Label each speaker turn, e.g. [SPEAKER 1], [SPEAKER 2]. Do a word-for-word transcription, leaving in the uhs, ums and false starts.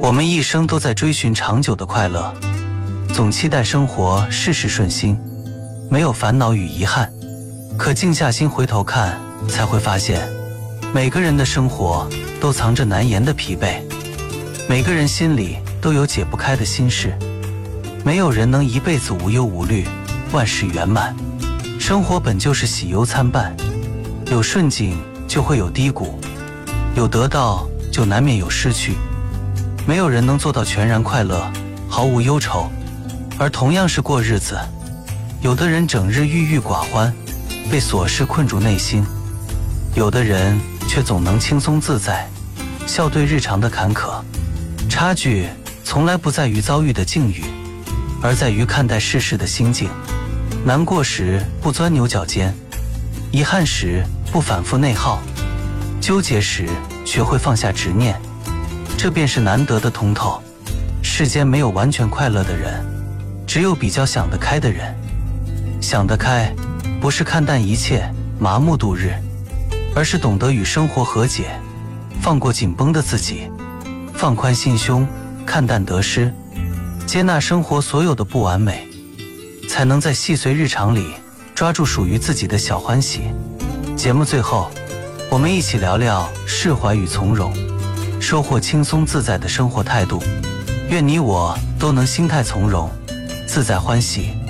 [SPEAKER 1] 我们一生都在追寻长久的快乐，总期待生活事事顺心，没有烦恼与遗憾。可静下心回头看，才会发现，每个人的生活都藏着难言的疲惫，每个人心里都有解不开的心事。没有人能一辈子无忧无虑，万事圆满。生活本就是喜忧参半，有顺境就会有低谷，有得到就难免有失去。没有人能做到全然快乐，毫无忧愁。而同样是过日子，有的人整日郁郁寡欢，被琐事困住内心，有的人却总能轻松自在，笑对日常的坎坷。差距从来不在于遭遇的境遇，而在于看待世事的心境。难过时不钻牛角尖，遗憾时不反复内耗，纠结时学会放下执念，这便是难得的通透。世间没有完全快乐的人，只有比较想得开的人。想得开，不是看淡一切，麻木度日，而是懂得与生活和解，放过紧绷的自己，放宽心胸，看淡得失，接纳生活所有的不完美，才能在细碎日常里抓住属于自己的小欢喜。节目最后，我们一起聊聊释怀与从容，收获轻松自在的生活态度。愿你我都能心态从容，自在欢喜。